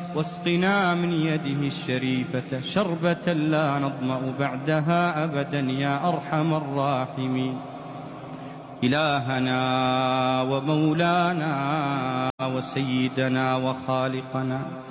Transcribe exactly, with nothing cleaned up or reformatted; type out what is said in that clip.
واسقنا من يده الشريفة شربة لا نظمأ بعدها أبدا يا أرحم الراحمين. إلهنا ومولانا وسيدنا وخالقنا،